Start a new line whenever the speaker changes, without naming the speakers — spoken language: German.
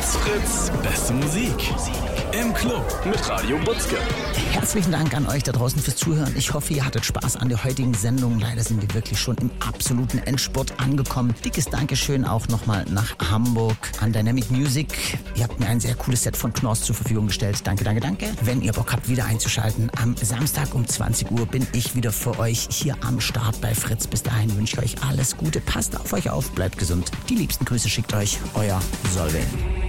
Fritz, beste Musik. Im Club mit Radio Butzke.
Herzlichen Dank an euch da draußen fürs Zuhören. Ich hoffe, ihr hattet Spaß an der heutigen Sendung. Leider sind wir wirklich schon im absoluten Endspurt angekommen. Dickes Dankeschön auch nochmal nach Hamburg an Dynamic Music. Ihr habt mir ein sehr cooles Set von Knorrs zur Verfügung gestellt. Danke, danke, danke. Wenn ihr Bock habt, wieder einzuschalten, am Samstag um 20 Uhr bin ich wieder für euch hier am Start bei Fritz. Bis dahin wünsche ich euch alles Gute. Passt auf euch auf, bleibt gesund. Die liebsten Grüße schickt euch euer Solveig.